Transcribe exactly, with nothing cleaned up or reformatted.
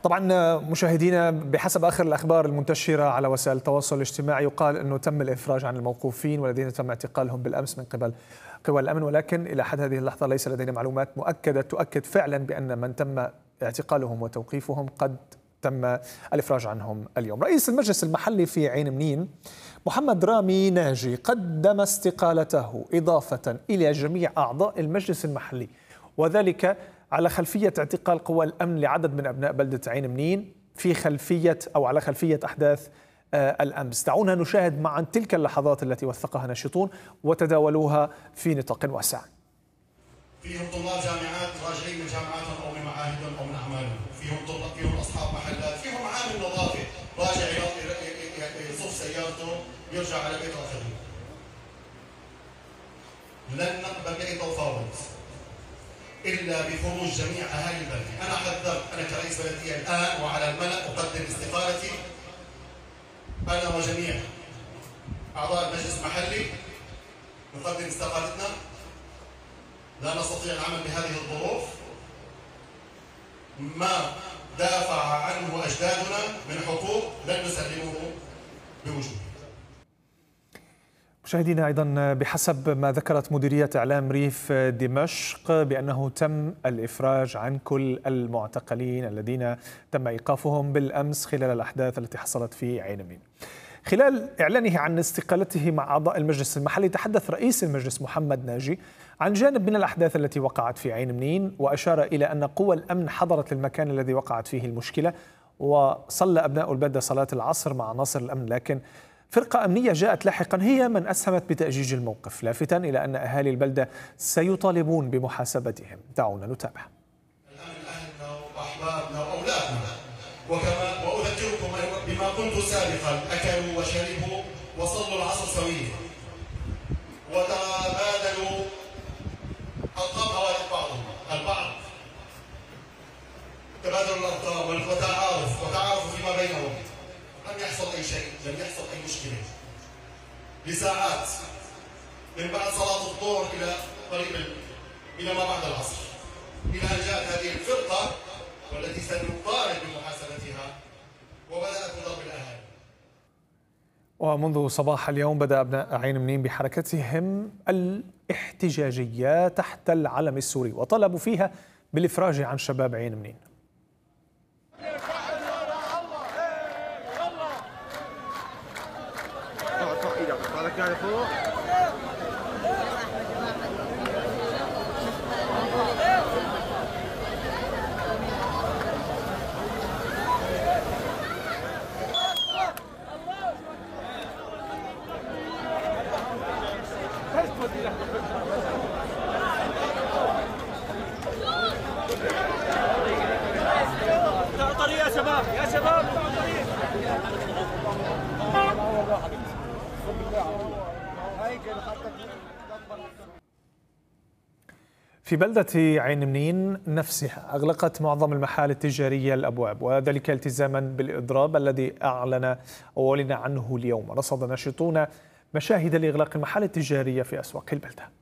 طبعا مشاهدينا، بحسب آخر الأخبار المنتشرة على وسائل التواصل الاجتماعي يقال أنه تم الإفراج عن الموقوفين والذين تم اعتقالهم بالأمس من قبل قوى الأمن، ولكن إلى حد هذه اللحظة ليس لدينا معلومات مؤكدة تؤكد فعلا بأن من تم اعتقالهم وتوقيفهم قد تم الإفراج عنهم اليوم. رئيس المجلس المحلي في عين منين محمد رامي ناجي قدم استقالته إضافة إلى جميع أعضاء المجلس المحلي، وذلك على خلفية اعتقال قوى الأمن لعدد من أبناء بلدة عين منين في خلفية أو على خلفية أحداث الأمس. دعونا نشاهد معا تلك اللحظات التي وثقها ناشطون وتداولوها في نطاق واسع. فيهم طلاب جامعات راجعين من جامعاتهم أو من معاهدهم أو من أعمالهم، فيهم طلاب، فيهم أصحاب محلات، فيهم عامل نظافة راجع يصف سيارته ويرجع على بيته آخره. لن نقبل بأي تفاوض إلا بخروج جميع أهالي البلدة. أنا حذرت، أنا كرئيس بلدية الآن وعلى الملأ أقدم استقالتي أنا وجميع أعضاء المجلس المحلي، نقدم استقالتنا. لا نستطيع العمل بهذه الظروف. ما دافع عنه أجدادنا من حقوق لن نسلمه بوجوده. مشاهدينا، أيضا بحسب ما ذكرت مديرية إعلام ريف دمشق بأنه تم الإفراج عن كل المعتقلين الذين تم إيقافهم بالأمس خلال الأحداث التي حصلت في عين منين. خلال إعلانه عن استقالته مع أعضاء المجلس المحلي، تحدث رئيس المجلس محمد ناجي عن جانب من الأحداث التي وقعت في عين منين، وأشار إلى أن قوى الأمن حضرت للمكان الذي وقعت فيه المشكلة، وصلى أبناء البلدة صلاة العصر مع عناصر الأمن، لكن فرقة أمنية جاءت لاحقا هي من أسهمت بتأجيج الموقف، لافتا إلى أن أهالي البلدة سيطالبون بمحاسبتهم. دعونا نتابع. الآن أهلنا وأحبابنا وأولادنا، وكما وأذكركم بما كنت سابقا، أكلوا وشربوا وصلوا العصر سويا وتبادلوا ألقاب هواتف بعضهم البعض، تبادلوا الأرقام وتعارف وتعارفوا فيما بينهم. لم يحصل أي شيء، لم يحصل أي مشكلة. لساعات من بعد صلاة الظهر إلى قريب إلى ما بعد العصر، إلى أن جاءت هذه الفرقة والتي سنطالب بمحاسبتها وبدأت بضرب الأهالي. ومنذ صباح اليوم بدأ أبناء عين منين بحركتهم الاحتجاجية تحت العلم السوري، وطلبوا فيها بالإفراج عن شباب عين منين. يا شباب يا شباب في بلدة عين منين نفسها أغلقت معظم المحال التجارية الأبواب، وذلك التزاما بالإضراب الذي أعلن أولنا عنه اليوم. رصد ناشطون مشاهد لإغلاق المحال التجارية في أسواق البلدة.